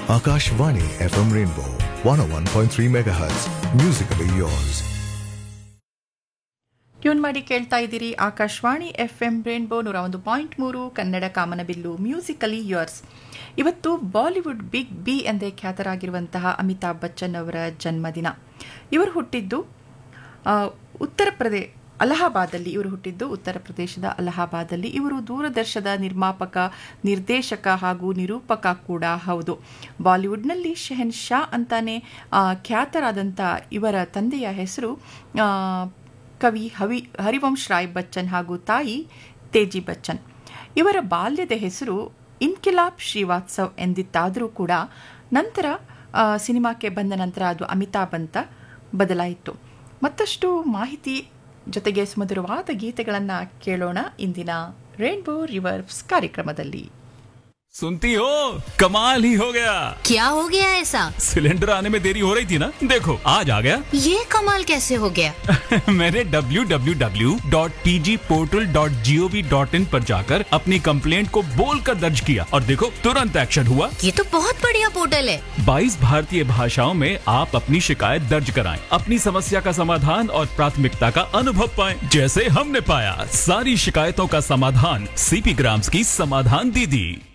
Akashvani FM Rainbow 101.3 MHz. Musically yours. Tune ಮಾಡಿ ಕೇಳ್ತಾ ಇದ್ದೀರಿ ಆಕಾಶವಾಣಿ FM ರೇನ್ಬೋ 101.3 ಕನ್ನಡ ಕಾಮನಬಿಲ್ಲು ಮ್ಯೂಸಿಕಲಿ ಯೋರ್ಸ್. ಇವತ್ತು ಬಾಲಿವುಡ್ ಬಿಗ್ ಬಿ ಎಂದೇ ಖ್ಯಾತರಾಗಿರುವಂತಹ ಅಮಿತಾಬ್ ಬಚ್ಚನ್ ಅವರ ಜನ್ಮದಿನ. ಇವರು ಹುಟ್ಟಿದ್ದು ಉತ್ತರ ಪ್ರದೇಶದ ಅಲಹಾಬಾದಲ್ಲಿ. ಇವರು ದೂರದರ್ಶನದ ನಿರ್ಮಾಪಕ, ನಿರ್ದೇಶಕ ಹಾಗೂ ನಿರೂಪಕ ಕೂಡ ಹೌದು. ಬಾಲಿವುಡ್ನಲ್ಲಿ ಶೆಹನ್ ಶಾ ಅಂತಾನೆ ಖ್ಯಾತರಾದಂಥ ಇವರ ತಂದೆಯ ಹೆಸರು ಕವಿ ಹರಿವಂಶ್ ರಾಯ್ ಬಚ್ಚನ್ ಹಾಗೂ ತಾಯಿ ತೇಜಿ ಬಚ್ಚನ್. ಇವರ ಬಾಲ್ಯದ ಹೆಸರು ಇನ್ಕಿಲಾಬ್ ಶ್ರೀವಾತ್ಸವ್ ಎಂದಿತ್ತಾದರೂ ಕೂಡ ನಂತರ ಸಿನಿಮಾಕ್ಕೆ ಬಂದ ನಂತರ ಅದು ಅಮಿತಾಬ್ ಅಂತ ಬದಲಾಯಿತು. ಮತ್ತಷ್ಟು ಮಾಹಿತಿ ಜೊತೆಗೆ ಸುಮಧುರವಾದ ಗೀತೆಗಳನ್ನು ಕೇಳೋಣ ಇಂದಿನ ರೇನ್ಬೋ ರಿವರ್ಬ್ಸ್ ಕಾರ್ಯಕ್ರಮದಲ್ಲಿ. सुनती हो, कमाल ही हो गया. क्या हो गया ऐसा? सिलेंडर आने में देरी हो रही थी ना, देखो आज आ गया. ये कमाल कैसे हो गया? मैंने www.pgportal.gov.in पर जाकर अपनी कंप्लेंट को बोलकर दर्ज किया और देखो तुरंत एक्शन हुआ. ये तो बहुत बढ़िया पोर्टल है. 22 भारतीय भाषाओं में आप अपनी शिकायत दर्ज कराएं, अपनी समस्या का समाधान और प्राथमिकता का अनुभव पाएं, जैसे हमने पाया. सारी शिकायतों का समाधान CP ग्राम्स की समाधान दीदी.